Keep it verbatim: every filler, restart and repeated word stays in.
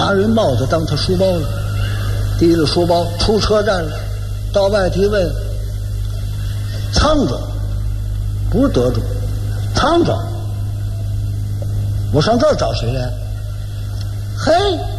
拿人帽子当他书包了，提了书包出车站了，到外提问苍者，不是德州，苍者，我上这儿找谁来？嘿。